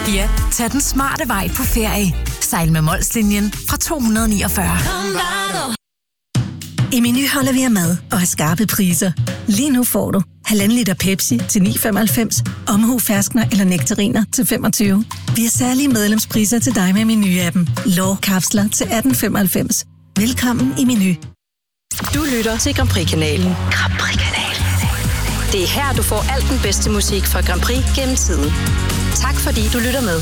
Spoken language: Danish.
Ja, tag den smarte vej på ferie. Sejl med Molslinjen fra 249. I Meny holder vi af mad og har skarpe priser. Lige nu får du 1,5 liter Pepsi til 9,95, Omhu ferskner eller nektariner til 25. Vi har særlige medlemspriser til dig med Meny-appen. Lårkapsler til 18,95. Velkommen i Meny. Du lytter til Grand Prix-kanalen. Grand Prix-kanalen. Det er her, du får alt den bedste musik fra Grand Prix gennem tiden. Tak fordi du lytter med.